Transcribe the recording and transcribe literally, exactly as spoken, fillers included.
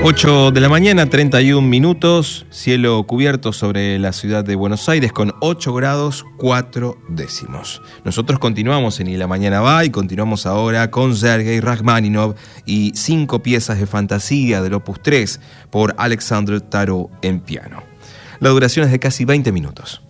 ocho de la mañana, treinta y un minutos, cielo cubierto sobre la ciudad de Buenos Aires con ocho grados cuatro décimos. Nosotros continuamos en Y la Mañana Va y continuamos ahora con Sergei Rachmaninov y cinco piezas de fantasía del Opus tres por Alexandre Tarot en piano. La duración es de casi veinte minutos.